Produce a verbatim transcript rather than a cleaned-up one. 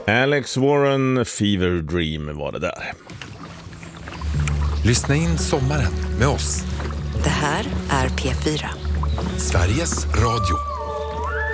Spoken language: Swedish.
Alex Warren, Fever Dream var det där. Lyssna in sommaren med oss. Det här är P fyra. Sveriges Radio.